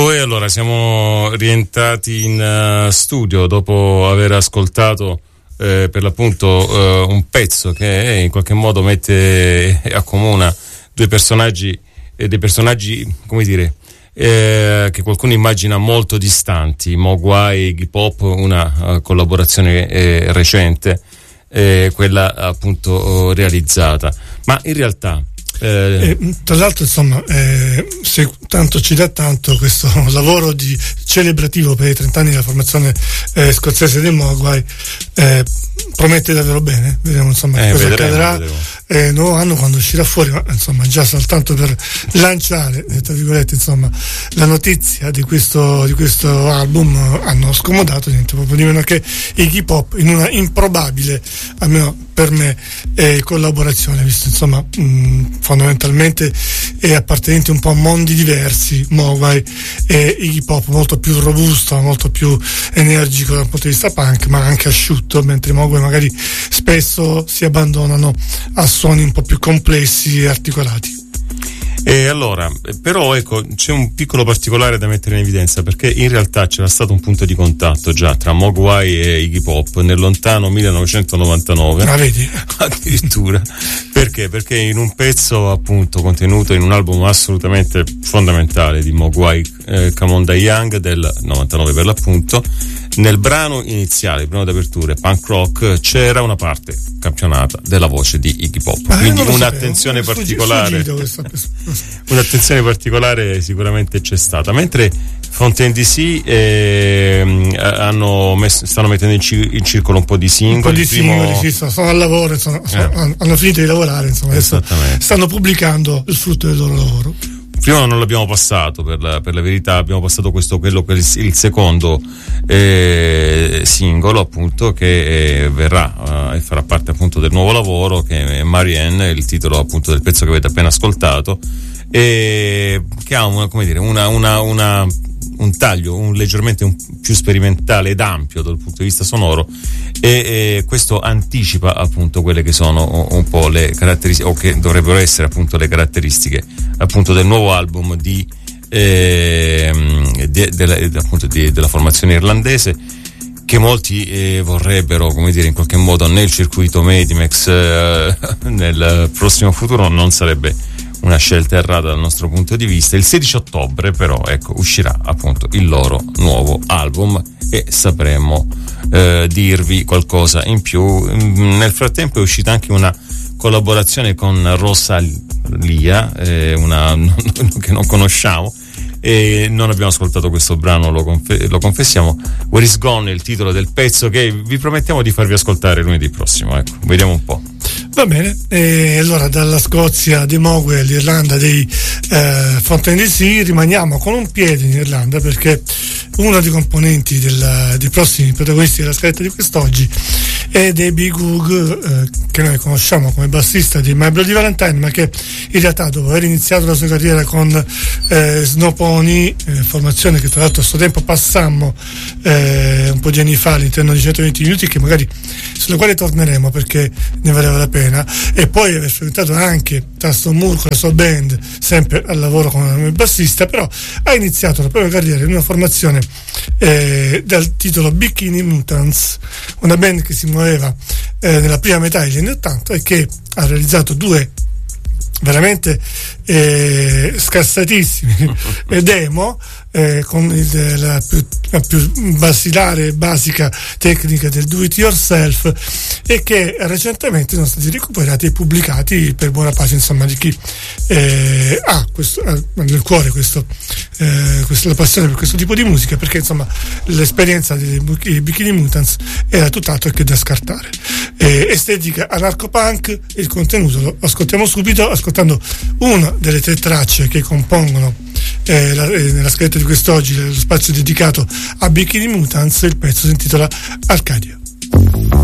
Ecco, e allora siamo rientrati in studio dopo aver ascoltato per l'appunto un pezzo che in qualche modo mette e accomuna dei personaggi, come dire, che qualcuno immagina molto distanti, Mogwai e Iggy Pop, una collaborazione recente, quella appunto realizzata, ma in realtà tra l'altro, insomma, se tanto ci dà tanto questo lavoro di celebrativo per i 30 anni della formazione scozzese dei Mogwai, promette davvero bene. Vediamo insomma cosa accadrà nuovo anno quando uscirà fuori, ma insomma già soltanto per lanciare tra virgolette insomma la notizia di questo album hanno scomodato niente proprio di meno che Iggy Pop in una improbabile, almeno per me, collaborazione, visto insomma fondamentalmente appartenenti un po' a mondi diversi, Mogwai e Iggy Pop molto più robusto, molto più energico dal punto di vista punk, ma anche asciutto, mentre Mogwai magari spesso si abbandonano a suoni un po' più complessi e articolati. E allora, però ecco, c'è un piccolo particolare da mettere in evidenza, perché in realtà c'era stato un punto di contatto già tra Mogwai e Iggy Pop nel lontano 1999. Ah, vedi? Addirittura. Perché? Perché in un pezzo appunto contenuto in un album assolutamente fondamentale di Mogwai, Come On Die Young del 99 per l'appunto, nel brano iniziale, il brano d'apertura, Punk Rock, c'era una parte campionata della voce di Iggy Pop, quindi un'attenzione particolare. Un'attenzione particolare sicuramente c'è stata, mentre Fontaine DC stanno mettendo in circolo un po' di singoli. Sì, sono al lavoro, insomma, hanno finito di lavorare, insomma, adesso stanno pubblicando il frutto del loro lavoro. Prima non l'abbiamo passato, per la verità, abbiamo passato il secondo singolo appunto che verrà e farà parte appunto del nuovo lavoro, che è Marianne, il titolo appunto del pezzo che avete appena ascoltato, e che ha un taglio leggermente più sperimentale ed ampio dal punto di vista sonoro, e questo anticipa appunto quelle che sono un po' le caratteristiche, o che dovrebbero essere appunto le caratteristiche appunto del nuovo album della formazione irlandese, che molti vorrebbero, come dire, in qualche modo nel circuito Medimax nel prossimo futuro. Non sarebbe una scelta errata dal nostro punto di vista. Il 16 ottobre però, ecco, uscirà appunto il loro nuovo album e sapremo dirvi qualcosa in più. Nel frattempo è uscita anche una collaborazione con Rosalia, che non conosciamo, e non abbiamo ascoltato questo brano, lo confessiamo. Where Is Gone è il titolo del pezzo, che vi promettiamo di farvi ascoltare lunedì prossimo. Ecco, vediamo un po'. Va bene, e allora dalla Scozia dei Mogwai all'Irlanda dei Fontaine DC rimaniamo con un piede in Irlanda, perché uno dei componenti dei prossimi protagonisti della scaletta di quest'oggi è David Goog, che noi conosciamo come bassista di My Bloody Valentine, ma che in realtà dopo aver iniziato la sua carriera con Snow Pony, formazione che tra l'altro a suo tempo passammo un po' di anni fa all'interno di 120 minuti, che magari sulle quali torneremo perché ne valeva la pena, e poi aver frequentato anche Taston Moore con la sua band, sempre al lavoro come bassista, però ha iniziato la propria carriera in una formazione dal titolo Bikini Mutants, una band che si muoveva nella prima metà degli anni 80 e che ha realizzato due veramente scassatissimi demo con la più basilare e basica tecnica del do it yourself, e che recentemente sono stati recuperati e pubblicati per buona pace insomma di chi ha nel cuore la passione per questo tipo di musica, perché insomma l'esperienza dei Bikini Mutants era tutt'altro che da scartare. Estetica anarcho-punk, il contenuto lo ascoltiamo subito ascoltando una delle 3 tracce che compongono nella scaletta di quest'oggi lo spazio dedicato a Bikini Mutants. Il pezzo si intitola Arcadia.